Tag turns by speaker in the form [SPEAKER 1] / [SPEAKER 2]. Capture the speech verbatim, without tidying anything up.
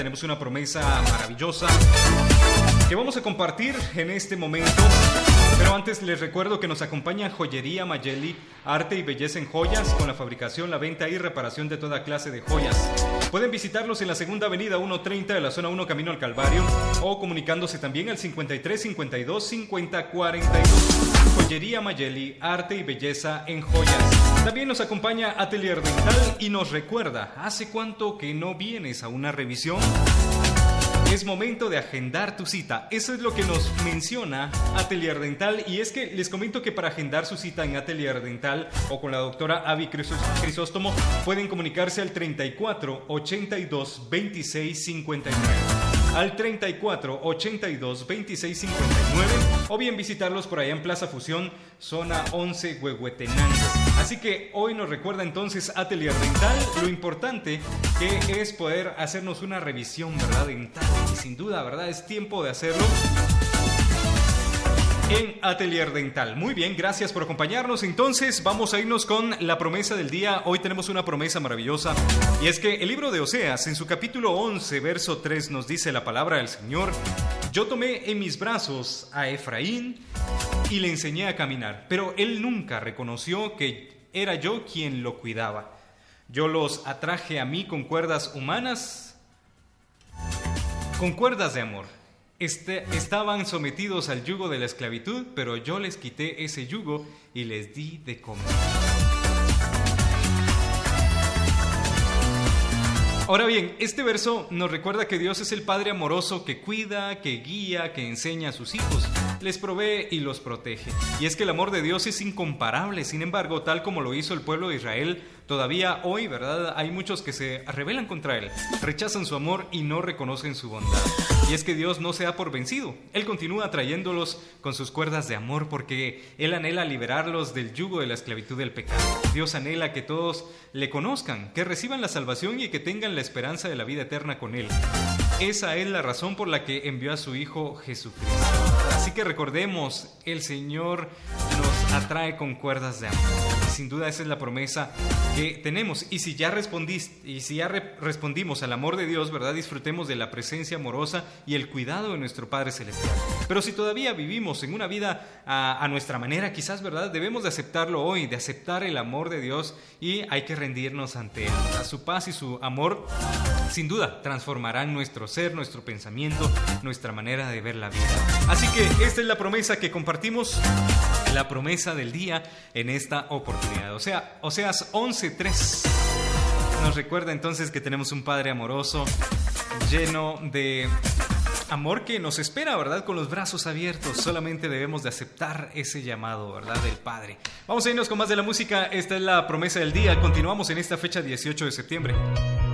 [SPEAKER 1] Tenemos una promesa maravillosa que vamos a compartir en este momento. Pero antes les recuerdo que nos acompaña Joyería Mayeli, arte y belleza en joyas, con la fabricación, la venta y reparación de toda clase de joyas. Pueden visitarlos en la segunda avenida ciento treinta de la zona uno camino al Calvario, o comunicándose también al cincuenta y tres cincuenta y dos cincuenta cuarenta y dos. Joyería Mayeli, arte y belleza en joyas. También nos acompaña Atelier Dental y nos recuerda, ¿hace cuánto que no vienes a una revisión? Es momento de agendar tu cita. Eso es lo que nos menciona Atelier Dental. Y es que les comento que para agendar su cita en Atelier Dental o con la doctora Avi Crisóstomo pueden comunicarse al treinta y cuatro ochenta y dos veintiséis cincuenta y nueve. Al treinta y cuatro ochenta y dos veintiséis cincuenta y nueve, o bien visitarlos por allá en Plaza Fusión, zona once, Huehuetenango. Así que hoy nos recuerda entonces Atelier Dental lo importante que es poder hacernos una revisión, ¿verdad? Dental. Y sin duda, ¿verdad? Es tiempo de hacerlo en Atelier Dental. Muy bien, gracias por acompañarnos. Entonces vamos a irnos con la promesa del día. Hoy tenemos una promesa maravillosa, y es que el libro de Oseas, en su capítulo once, verso tres, nos dice la palabra del Señor: yo tomé en mis brazos a Efraín y le enseñé a caminar, pero él nunca reconoció que era yo quien lo cuidaba. Yo los atraje a mí con cuerdas humanas, con cuerdas de amor. Este, estaban sometidos al yugo de la esclavitud, pero yo les quité ese yugo y les di de comer. Ahora bien, este verso nos recuerda que Dios es el Padre amoroso que cuida, que guía, que enseña a sus hijos, les provee y los protege. Y es que el amor de Dios es incomparable. Sin embargo, tal como lo hizo el pueblo de Israel, todavía hoy, ¿verdad?, hay muchos que se rebelan contra Él, rechazan su amor y no reconocen su bondad. Y es que Dios no se da por vencido. Él continúa trayéndolos con sus cuerdas de amor, porque Él anhela liberarlos del yugo de la esclavitud del pecado. Dios anhela que todos le conozcan, que reciban la salvación y que tengan la esperanza de la vida eterna con Él. Esa es la razón por la que envió a su Hijo Jesucristo. Así que recordemos, el Señor nos atrae con cuerdas de amor. Sin duda esa es la promesa que tenemos. Y si ya respondiste, y si ya re- respondimos al amor de Dios, ¿verdad?, disfrutemos de la presencia amorosa y el cuidado de nuestro Padre Celestial. Pero si todavía vivimos en una vida a, a nuestra manera, quizás, ¿verdad?, debemos de aceptarlo hoy, de aceptar el amor de Dios, y hay que rendirnos ante Él. A su paz y su amor, sin duda, transformarán nuestro ser, nuestro pensamiento, nuestra manera de ver la vida. Así que esta es la promesa que compartimos, la promesa del día en esta oportunidad. O sea, Oseas once tres nos recuerda entonces que tenemos un Padre amoroso, lleno de amor, que nos espera, ¿verdad?, con los brazos abiertos. Solamente debemos de aceptar ese llamado, ¿verdad?, del Padre. Vamos a irnos con más de la música. Esta es la promesa del día. Continuamos en esta fecha dieciocho de septiembre.